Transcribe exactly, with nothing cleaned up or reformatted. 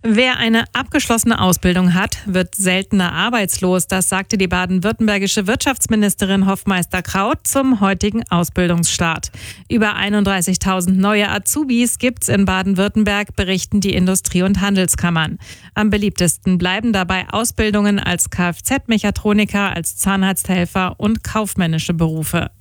Wer eine abgeschlossene Ausbildung hat, wird seltener arbeitslos. Das sagte die baden-württembergische Wirtschaftsministerin Hoffmeister-Kraut zum heutigen Ausbildungsstart. Über einunddreißigtausend neue Azubis gibt's in Baden-Württemberg, berichten die Industrie- und Handelskammern. Am beliebtesten bleiben dabei Ausbildungen als Kfz-Mechatroniker, als Zahnarzthelfer und kaufmännische Berufe.